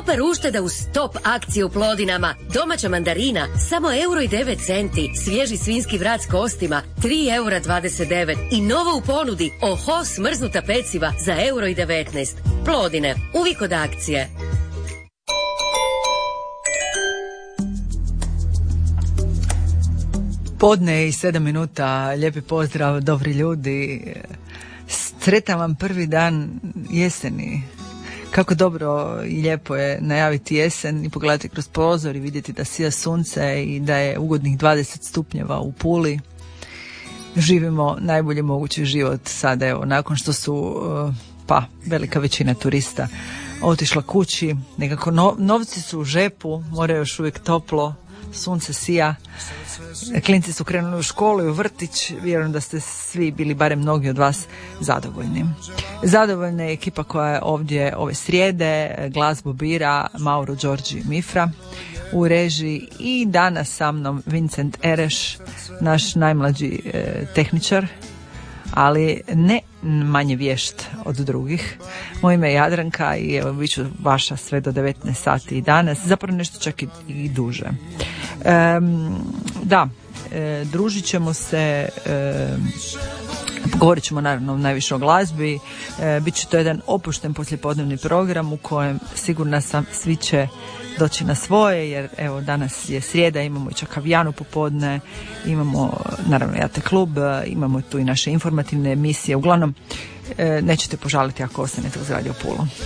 Super ušteda uz top akciju u Plodinama. Domaća mandarina, samo €1,09. Svježi svinjski vrat s kostima, €3,29. I novo u ponudi, oho smrznuta peciva za €1,19. Plodine, uvijek od akcije. Podne i 7 minuta, lijepi pozdrav, dobri ljudi. Sretan vam prvi dan jeseni. Kako dobro i lijepo je najaviti jesen i pogledati kroz prozor i vidjeti da sija sunce i da je ugodnih 20 stupnjeva u Puli. Živimo najbolji mogući život sada, evo, nakon što su velika većina turista otišla kući, nekako novci su u žepu, more je još uvijek toplo, sunce sija, klinci su krenuli u školu i u vrtić, vjerujem da ste svi bili, barem mnogi od vas, zadovoljni. Zadovoljna je ekipa koja je ovdje ove srijede, glazbu bira Mauro Đorđi Mifra u režiji i danas sa mnom Vincent Ereš, naš najmlađi tehničar, ali ne manje vješt od drugih. Moje ime je Jadranka i evo bit ću vaša sve do 19 sati i danas, zapravo nešto čak i duže. Družit ćemo se, govorit ćemo naravno najviše o glazbi, bit će to jedan opušten poslijepodnevni program u kojem sigurna sam svi će doći na svoje, jer evo danas je srijeda, imamo i čakavijanu popodne, imamo naravno Jate klub, imamo tu i naše informativne emisije, uglavnom nećete požaliti ako ostanete uz Radio Pulu.